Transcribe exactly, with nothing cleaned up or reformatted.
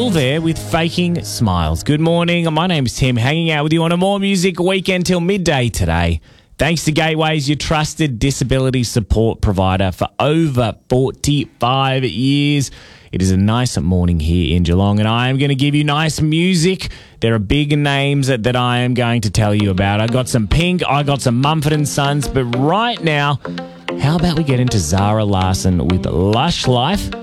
Adele there with Faking Smiles. Good morning. My name's Tim, hanging out with you on a More Music weekend till midday today. Thanks to Gateways, your trusted disability support provider for over forty-five years. It is a nice morning here in Geelong, and I am going to give you nice music. There are big names that, that I am going to tell you about. I got some Pink, I got some Mumford and Sons, but right now, how about we get into Zara Larsson with Lush Life?